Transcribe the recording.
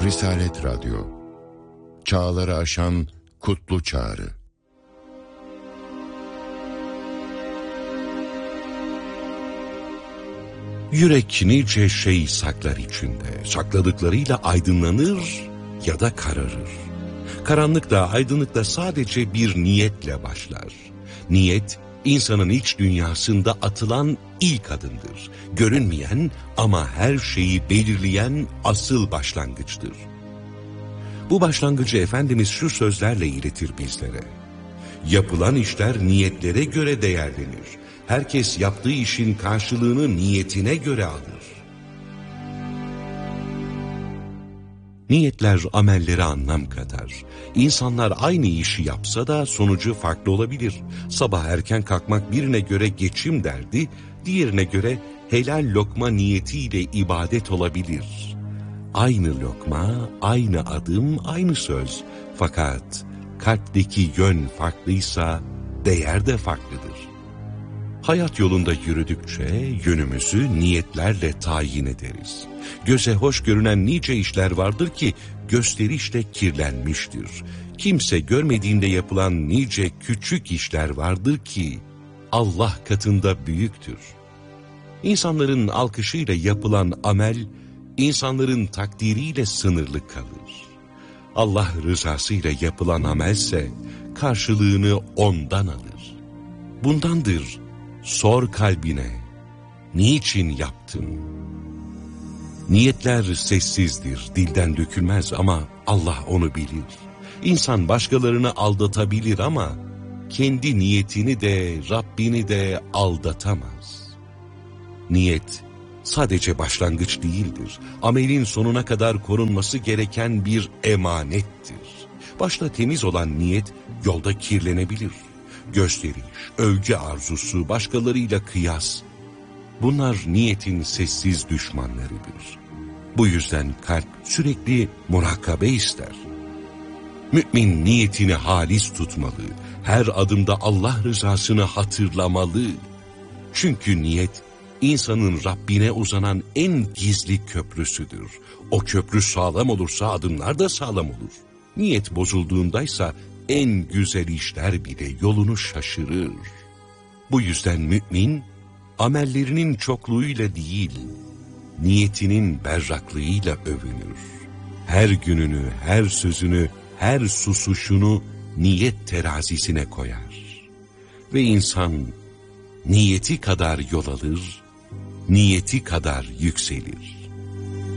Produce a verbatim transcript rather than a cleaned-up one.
Risalet Radyo, çağları aşan kutlu çağrı. Yürek nice şey saklar içinde, sakladıklarıyla aydınlanır ya da kararır. Karanlık da aydınlık da sadece bir niyetle başlar. Niyet, insanın iç dünyasında atılan ilk adımdır. Görünmeyen ama her şeyi belirleyen asıl başlangıçtır. Bu başlangıcı Efendimiz şu sözlerle iletir bizlere. Yapılan işler niyetlere göre değerlenir. Herkes yaptığı işin karşılığını niyetine göre alır. Niyetler amellere anlam katar. İnsanlar aynı işi yapsa da sonucu farklı olabilir. Sabah erken kalkmak birine göre geçim derdi, diğerine göre helal lokma niyetiyle ibadet olabilir. Aynı lokma, aynı adım, aynı söz. Fakat kalpteki yön farklıysa değer de farklıdır. Hayat yolunda yürüdükçe yönümüzü niyetlerle tayin ederiz. Göze hoş görünen nice işler vardır ki gösterişle kirlenmiştir. Kimse görmediğinde yapılan nice küçük işler vardır ki Allah katında büyüktür. İnsanların alkışıyla yapılan amel, insanların takdiriyle sınırlı kalır. Allah rızasıyla yapılan amelse karşılığını ondan alır. Bundandır, sor kalbine, niçin yaptın? Niyetler sessizdir, dilden dökülmez ama Allah onu bilir. İnsan başkalarını aldatabilir ama kendi niyetini de Rabbini de aldatamaz. Niyet sadece başlangıç değildir. Amelin sonuna kadar korunması gereken bir emanettir. Başta temiz olan niyet yolda kirlenebilir. Gösteriş, övgü arzusu, başkalarıyla kıyas. Bunlar niyetin sessiz düşmanlarıdır. Bu yüzden kalp sürekli murakabe ister. Mümin niyetini halis tutmalı. Her adımda Allah rızasını hatırlamalı. Çünkü niyet insanın Rabbine uzanan en gizli köprüsüdür. O köprü sağlam olursa adımlar da sağlam olur. Niyet bozulduğundaysa en güzel işler bile yolunu şaşırır. Bu yüzden mümin, amellerinin çokluğuyla değil, niyetinin berraklığıyla övünür. Her gününü, her sözünü, her susuşunu niyet terazisine koyar. Ve insan niyeti kadar yol alır, niyeti kadar yükselir.